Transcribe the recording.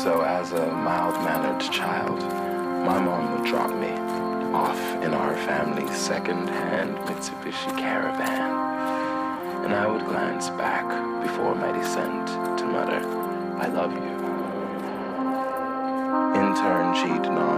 So as a mild-mannered child, my mom would drop me off in our family's second-hand Mitsubishi Caravan. And I would glance back before my descent to mutter, "I love you." In turn, she'd nod